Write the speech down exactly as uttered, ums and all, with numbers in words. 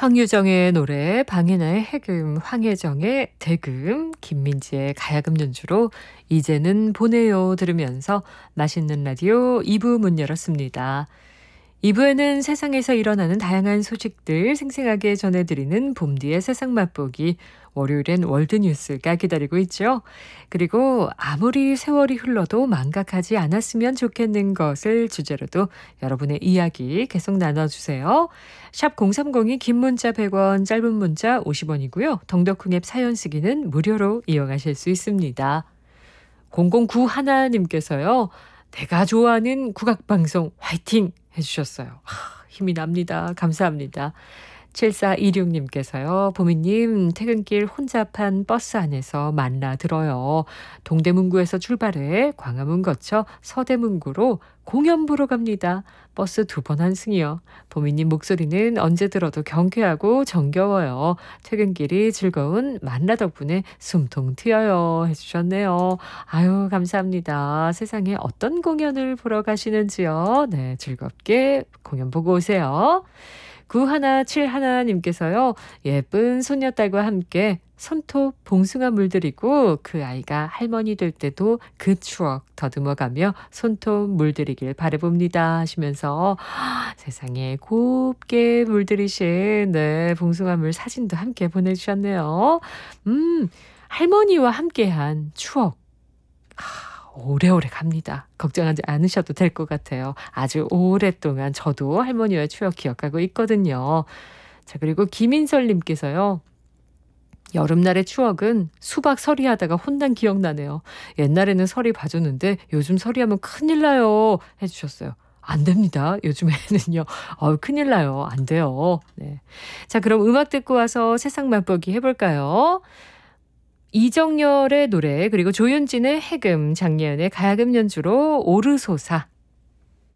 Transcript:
황유정의 노래, 방해나의 해금, 황혜정의 대금, 김민지의 가야금 연주로 이제는 보내요 들으면서 맛있는 라디오 이 부 문 열었습니다. 이 부에는 세상에서 일어나는 다양한 소식들 생생하게 전해드리는 봄디의 세상 맛보기, 월요일엔 월드뉴스가 기다리고 있죠. 그리고 아무리 세월이 흘러도 망각하지 않았으면 좋겠는 것을 주제로도 여러분의 이야기 계속 나눠주세요. 샵 공삼공이 긴 문자 백 원, 짧은 문자 오십 원이고요. 덩덕콩 앱 사연 쓰기는 무료로 이용하실 수 있습니다. 공공구일님께서요. 내가 좋아하는 국악방송 화이팅 해주셨어요. 하, 힘이 납니다. 감사합니다. 칠사이육님께서요. 보미님 퇴근길 혼잡한 버스 안에서 만나 들어요. 동대문구에서 출발해 광화문 거쳐 서대문구로 공연 보러 갑니다. 버스 두 번 환승이요. 보미님 목소리는 언제 들어도 경쾌하고 정겨워요. 퇴근길이 즐거운 만나 덕분에 숨통 트여요 해주셨네요. 아유 감사합니다. 세상에 어떤 공연을 보러 가시는지요. 네, 즐겁게 공연 보고 오세요. 구일칠일님께서요. 예쁜 손녀딸과 함께 손톱 봉숭아 물들이고 그 아이가 할머니 될 때도 그 추억 더듬어가며 손톱 물들이길 바라봅니다 하시면서 세상에 곱게 물들이신 네, 봉숭아 물 사진도 함께 보내주셨네요. 음, 할머니와 함께한 추억 오래오래 갑니다. 걱정하지 않으셔도 될 것 같아요. 아주 오랫동안 저도 할머니와 추억 기억하고 있거든요. 자, 그리고 김인설님께서요. 여름날의 추억은 수박 서리하다가 혼난 기억나네요. 옛날에는 서리 봐줬는데 요즘 서리하면 큰일 나요 해주셨어요. 안 됩니다. 요즘에는요. 어, 큰일 나요. 안 돼요. 네. 자, 그럼 음악 듣고 와서 세상 맛보기 해볼까요? 이정열의 노래 그리고 조윤진의 해금, 장예은의 가야금 연주로 오르소사